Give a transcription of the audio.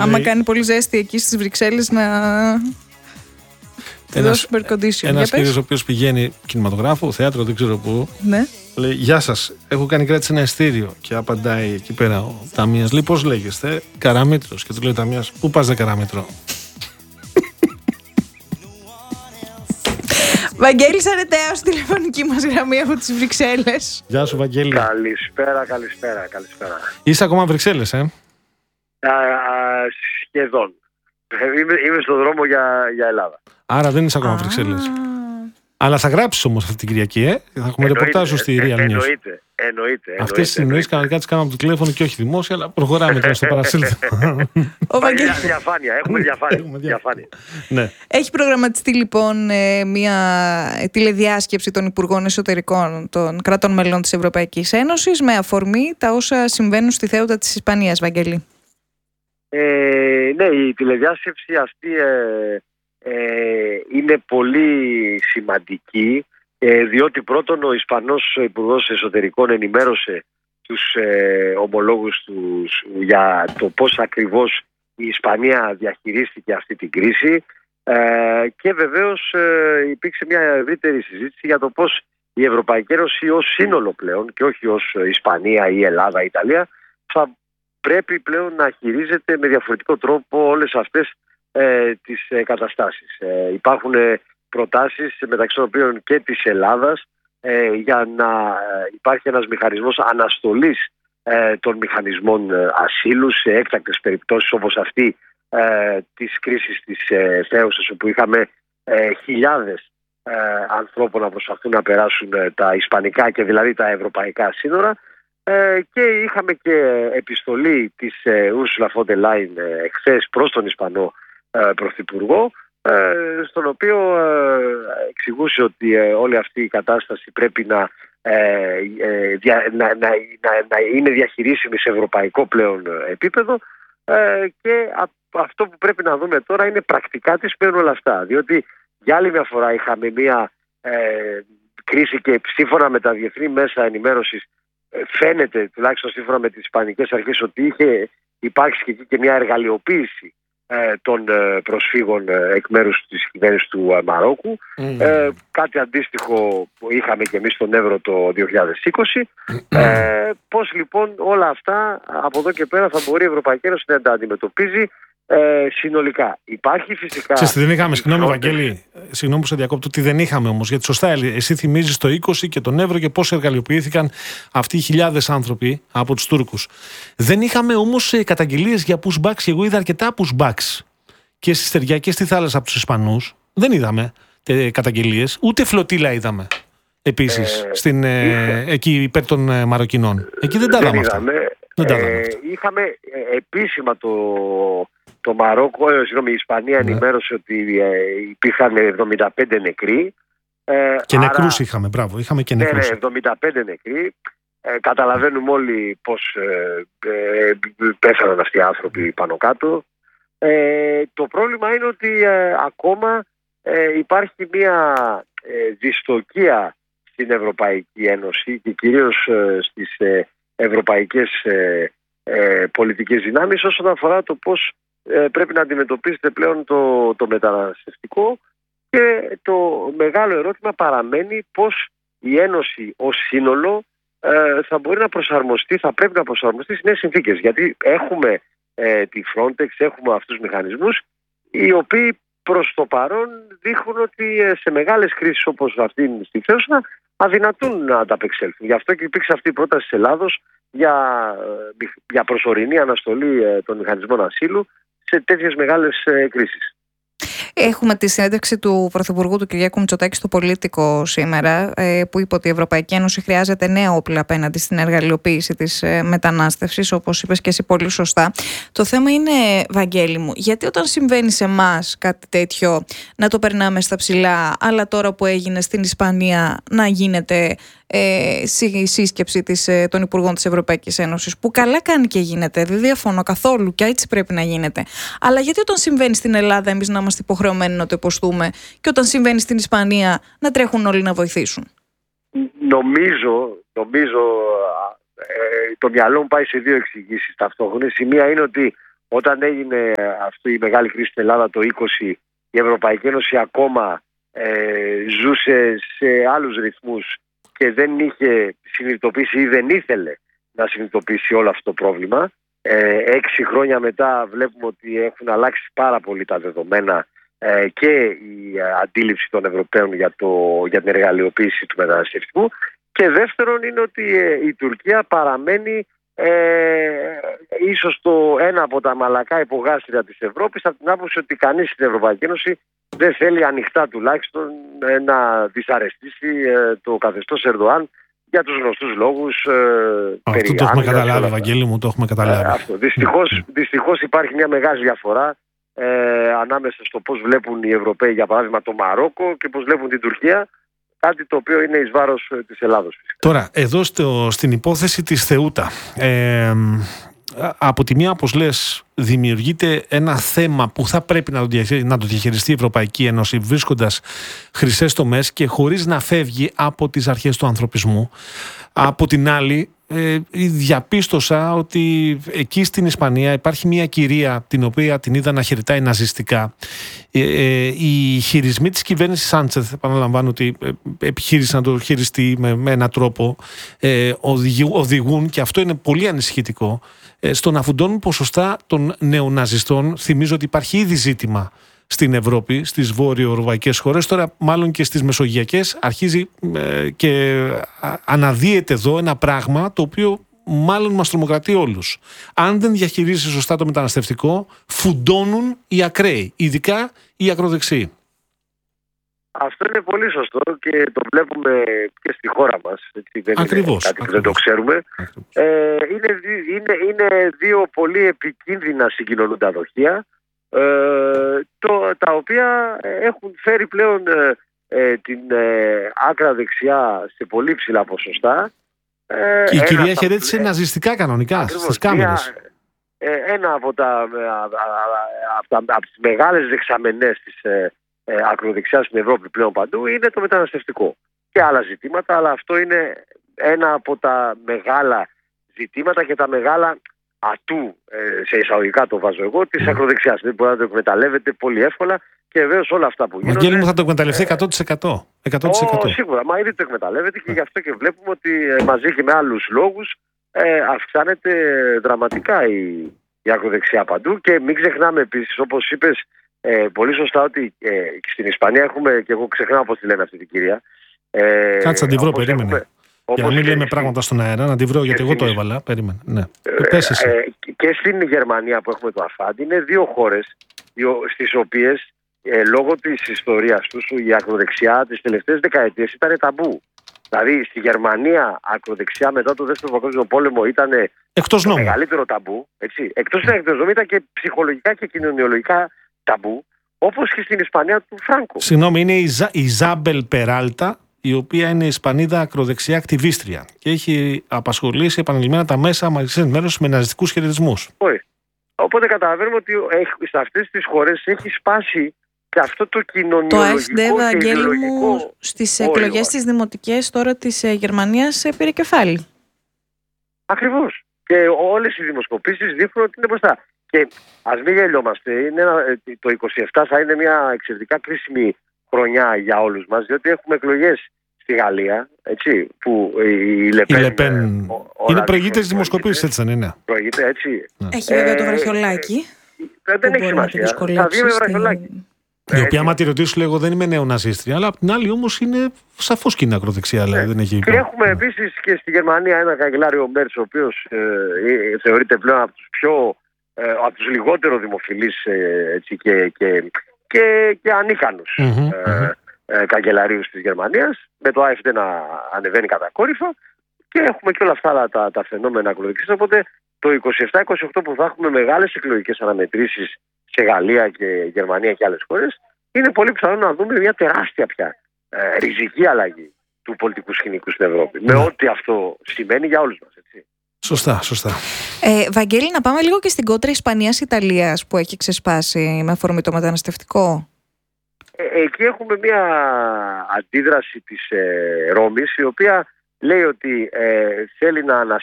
Άμα κάνει πολύ ζέστη εκεί στις Βρυξέλλες να δώσουμε air condition. Ένας κύριος ο οποίος πηγαίνει κινηματογράφο, θέατρο, δεν ξέρω πού. Ναι. Λέει: Γεια σας, έχω κάνει κράτηση ένα ειστήριο. Και απαντάει εκεί πέρα ο ταμείας. Λέει: Πώς λέγεστε? Καραμήτρος. Και του λέει ο ταμείας: Πού πας, δε Καραμήτρο? Βαγγέλη Αρετέα, στη τηλεφωνική μας γραμμή από τις Βρυξέλλες. Γεια σου, Βαγγέλη. Καλησπέρα. Είσαι ακόμα Βρυξέλλες, Σχεδόν. Είμαι στον δρόμο για Ελλάδα. Άρα δεν είσαι ακόμα Βρυξέλλες. Αλλά θα γράψεις όμως αυτή την Κυριακή, Θα έχουμε ρεπορτάζ στη Real News. Εννοείται. Αυτές τις συνεννοήσεις κανονικά τις κάναμε από το τηλέφωνο και όχι δημόσια, αλλά προχωράμε τώρα στο παρασύλλητο. Έχουμε διαφάνεια. Ναι. Έχει προγραμματιστεί λοιπόν μια τηλεδιάσκεψη των Υπουργών Εσωτερικών των κρατών μελών της Ευρωπαϊκής Ένωσης με αφορμή τα όσα συμβαίνουν στη Θέουτα της Ισπανίας, Βαγγέλη. Ναι, η τηλεδιάσκεψη αυτή είναι πολύ σημαντική, διότι πρώτον ο Ισπανός Υπουργός Εσωτερικών ενημέρωσε τους ομολόγους τους για το πώς ακριβώς η Ισπανία διαχειρίστηκε αυτή την κρίση, και βεβαίως υπήρξε μια ευρύτερη συζήτηση για το πώς η Ευρωπαϊκή Ένωση ως σύνολο πλέον και όχι ως Ισπανία ή Ελλάδα ή Ιταλία θα πρέπει πλέον να χειρίζεται με διαφορετικό τρόπο όλες αυτές τις καταστάσεις. Υπάρχουν προτάσεις μεταξύ των οποίων και της Ελλάδας για να υπάρχει ένας μηχανισμός αναστολής των μηχανισμών ασύλου σε έκτακτες περιπτώσεις όπως αυτή της κρίσης της Θέουσας, όπου είχαμε χιλιάδες ανθρώπων να προσπαθούν να περάσουν τα ισπανικά και δηλαδή τα ευρωπαϊκά σύνορα, και είχαμε και επιστολή της Ursula von der Leyen εχθές προς τον Ισπανό Πρωθυπουργό, στον οποίο εξηγούσε ότι όλη αυτή η κατάσταση πρέπει να είναι διαχειρίσιμη σε ευρωπαϊκό πλέον επίπεδο, και αυτό που πρέπει να δούμε τώρα είναι πρακτικά τι σημαίνουν όλα αυτά, διότι για άλλη μια φορά είχαμε μια κρίση και σύμφωνα με τα διεθνή μέσα ενημέρωσης φαίνεται, τουλάχιστον σύμφωνα με τις ισπανικές αρχές, ότι είχε υπάρξει και εκεί και μια εργαλειοποίηση των προσφύγων εκ μέρους της κυβέρνησης του Μαρόκου. Κάτι αντίστοιχο που είχαμε και εμείς στον Εύρο το 2020. Πώς λοιπόν όλα αυτά από εδώ και πέρα θα μπορεί η Ευρωπαϊκή Ένωση να τα αντιμετωπίζει συνολικά? Υπάρχει φυσικά. Δεν είχαμε, συγγνώμη Βαγγέλη, συγγνώμη που σε διακόπτω, ότι δεν είχαμε όμως. Γιατί σωστά εσύ θυμίζεις το 20 και τον Εύρο και πώς εργαλειοποιήθηκαν αυτοί οι χιλιάδες άνθρωποι από τους Τούρκους. Δεν είχαμε όμως καταγγελίες για pushbacks, και εγώ είδα αρκετά pushbacks και στη στεριά και στη θάλασσα από τους Ισπανούς. Δεν είδαμε καταγγελίες, ούτε φλωτήλα είδαμε. Επίσης, εκεί υπέρ των Μαροκινών. Εκεί δεν τα είδαμε αυτά. Είχαμε επίσημα το Μαρόκο, η Ισπανία ενημέρωσε ότι υπήρχαν 75 νεκροί. Και νεκρούς είχαμε, μπράβο, είχαμε και νεκρούς. 75 νεκροί. Καταλαβαίνουμε όλοι πώς πέθαναν αυτοί οι άνθρωποι πάνω κάτω. Το πρόβλημα είναι ότι ακόμα υπάρχει μια δυστοκία στην Ευρωπαϊκή Ένωση και κυρίως στις ευρωπαϊκές πολιτικές δυνάμεις όσον αφορά το πώς πρέπει να αντιμετωπίσετε πλέον το μεταναστευτικό, και το μεγάλο ερώτημα παραμένει πώς η Ένωση ως σύνολο θα μπορεί να προσαρμοστεί, θα πρέπει να προσαρμοστεί στις νέες συνθήκες, γιατί έχουμε τη Frontex, έχουμε αυτούς τους μηχανισμούς οι οποίοι προς το παρόν δείχνουν ότι σε μεγάλες κρίσεις όπως αυτή στη Θέουσα αδυνατούν να ανταπεξέλθουν. Γι' αυτό και υπήρξε αυτή η πρόταση της Ελλάδος για προσωρινή αναστολή των μηχανισμών ασύλου σε τέτοιες μεγάλες κρίσεις. Έχουμε τη συνέντευξη του Πρωθυπουργού του Κυριάκου Μητσοτάκη στο Πολίτικο σήμερα, που είπε ότι η Ευρωπαϊκή Ένωση χρειάζεται νέα όπλα απέναντι στην εργαλειοποίηση της μετανάστευσης, όπως είπες και εσύ πολύ σωστά. Το θέμα είναι, Βαγγέλη μου, γιατί όταν συμβαίνει σε εμάς κάτι τέτοιο να το περνάμε στα ψηλά, αλλά τώρα που έγινε στην Ισπανία να γίνεται σύσκεψη των Υπουργών της Ευρωπαϊκής Ένωσης, που καλά κάνει και γίνεται, δεν διαφωνώ καθόλου και έτσι πρέπει να γίνεται. Αλλά γιατί όταν συμβαίνει στην Ελλάδα εμείς να είμαστε υποχρεωμένοι να το υποστούμε και όταν συμβαίνει στην Ισπανία να τρέχουν όλοι να βοηθήσουν? Νομίζω το μυαλό μου πάει σε δύο εξηγήσεις ταυτόχρονα. Η μία είναι ότι Όταν έγινε αυτή η μεγάλη κρίση στην Ελλάδα το 20, η Ευρωπαϊκή Ένωση ακόμα ζούσε σε άλλους ρυθμούς και δεν είχε συνειδητοποιήσει ή δεν ήθελε να συνειδητοποιήσει όλο αυτό το πρόβλημα. 6 χρόνια μετά βλέπουμε ότι έχουν αλλάξει πάρα πολύ τα δεδομένα και η αντίληψη των Ευρωπαίων για την εργαλειοποίηση του μεταναστευτικού. Και δεύτερον είναι ότι η Τουρκία παραμένει ίσως ένα από τα μαλακά υπογάστρια της Ευρώπης, από την άποψη ότι κανείς στην Ευρωπαϊκή Ένωση δεν θέλει ανοιχτά τουλάχιστον να δυσαρεστήσει το καθεστώς Ερντοάν για τους γνωστούς λόγους. Αυτό το έχουμε καταλάβει, Βαγγέλη μου, το έχουμε καταλάβει. Δυστυχώς υπάρχει μια μεγάλη διαφορά ανάμεσα στο πώς βλέπουν οι Ευρωπαίοι, για παράδειγμα, το Μαρόκο και πώς βλέπουν την Τουρκία. Κάτι το οποίο είναι εις βάρος της Ελλάδος. Φυσικά. Τώρα, εδώ στην υπόθεση της Θεούτα, από τη μία, όπως λες, δημιουργείται ένα θέμα που θα πρέπει να το διαχειριστεί η Ευρωπαϊκή Ένωση, βρίσκοντας χρυσές τομές και χωρίς να φεύγει από τις αρχές του ανθρωπισμού. Από την άλλη, διαπίστωσα ότι εκεί στην Ισπανία υπάρχει μια κυρία την οποία την είδα να χαιρετάει ναζιστικά. Οι χειρισμοί της κυβέρνησης Σάντσεθ, επαναλαμβάνω ότι επιχείρησε να το χειριστεί με έναν τρόπο, οδηγούν, και αυτό είναι πολύ ανησυχητικό, στο να φουντώνουν ποσοστά των νεοναζιστών. Θυμίζω ότι υπάρχει ήδη ζήτημα στην Ευρώπη, στις βόρειο-ευρωπαϊκές χώρες, τώρα μάλλον και στις μεσογειακές αρχίζει και αναδύεται εδώ ένα πράγμα το οποίο μάλλον μας τρομοκρατεί όλους. Αν δεν διαχειρίζεσαι σωστά το μεταναστευτικό, φουντώνουν οι ακραίοι, ειδικά οι ακροδεξιοί. Αυτό είναι πολύ σωστό και το βλέπουμε και στη χώρα μας. Έτσι, δεν ακριβώς, είναι κάτι που δεν το ξέρουμε. Είναι δύο πολύ επικίνδυνα συγκοινωνούντα δοχεία, τα οποία έχουν φέρει πλέον την άκρα δεξιά σε πολύ ψηλά ποσοστά. Και η κυρία χαιρέτησε ναζιστικά κανονικά στις κάμερες. Ένα από τις μεγάλες δεξαμενές της ακροδεξιάς στην Ευρώπη πλέον παντού είναι το μεταναστευτικό και άλλα ζητήματα, αλλά αυτό είναι ένα από τα μεγάλα ζητήματα και τα μεγάλα ατού, σε εισαγωγικά το βάζω εγώ, της ακροδεξιάς. Δεν μπορεί να το εκμεταλλεύεται πολύ εύκολα και βεβαίως όλα αυτά που γίνονται. Βαγγέλη μου, θα το εκμεταλλευτεί 100%. Σίγουρα, μα ήδη το εκμεταλλεύεται και γι' αυτό και βλέπουμε ότι μαζί και με άλλους λόγους αυξάνεται δραματικά η ακροδεξιά παντού. Και μην ξεχνάμε επίσης, όπως είπες πολύ σωστά, ότι στην Ισπανία έχουμε, και εγώ ξεχνάω πώς τη λένε αυτή την κυρία. Κάτσε να τη βρω, περίμενε. Για να μην λέμε πράγματα στον αέρα, να τη βρω, γιατί εγώ το έβαλα. Περίμενε. Ναι. Και στην Γερμανία που έχουμε το Αφάντι, είναι δύο χώρες στις οποίες λόγω της ιστορίας τους η ακροδεξιά τις τελευταίες δεκαετίες ήταν ταμπού. Δηλαδή στη Γερμανία ακροδεξιά μετά το Δεύτερο Παγκόσμιο Πόλεμο ήταν το μεγαλύτερο ταμπού. Έτσι. Εκτός νόμου ήταν και ψυχολογικά και κοινωνιολογικά ταμπού, όπως και στην Ισπανία του Φράνκο. Συγγνώμη, είναι η Ζάμπελ Περάλτα, η οποία είναι Ισπανίδα ακροδεξιά ακτιβίστρια και έχει απασχολήσει επανειλημμένα τα μέσα μαζικής ενημέρωσης με ναζιστικούς χαιρετισμούς. Οπότε καταλαβαίνουμε ότι σε αυτές τις χώρες έχει σπάσει και αυτό το κοινωνιολογικό. Το AfD, Βαγγέλη μου, στις εκλογές τις δημοτικές τώρα της Γερμανίας πήρε κεφάλι. Ακριβώς. Και όλες οι δημοσκοπήσεις δείχνουν ότι είναι μπροστά. Και ας μην γελιόμαστε, το 27 θα είναι μια εξαιρετικά κρίσιμη χρονιά για όλους μας, διότι έχουμε εκλογές στη Γαλλία, έτσι, που η Λεπέν είναι προηγείται στις δημοσκοπήσεις, έτσι δεν είναι? Προηγείται, έτσι. Έχει βέβαια το βραχιολάκι. Δεν έχει σημασία. Θα βγει με βραχιολάκι. Η οποία, άμα τη ρωτήσω, λέγω δεν είμαι νεοναζίστρια, αλλά απ' την άλλη όμως είναι σαφώς και είναι ακροδεξιά. Δεν έχει... Και έχουμε επίσης και στη Γερμανία ένα καγκελάριο Μέρτς, ο οποίος θεωρείται πλέον από τους λιγότερο δημοφιλείς και ανίκανους καγκελαρίους της Γερμανίας, με το AfD να ανεβαίνει κατακόρυφα, και έχουμε και όλα αυτά τα φαινόμενα ακροδεξιάς. Οπότε το 27-28 που θα έχουμε μεγάλες εκλογικές αναμετρήσεις σε Γαλλία και Γερμανία και άλλες χώρες, είναι πολύ πιθανό να δούμε μια τεράστια πια ριζική αλλαγή του πολιτικού σκηνικού στην Ευρώπη. Με ό,τι αυτό σημαίνει για όλους μας. Έτσι. Σωστά. Βαγγέλη, να πάμε λίγο και στην κόντρα Ισπανίας-Ιταλίας που έχει ξεσπάσει με αφορμή το μεταναστευτικό. Εκεί έχουμε μια αντίδραση της Ρώμης, η οποία λέει ότι θέλει να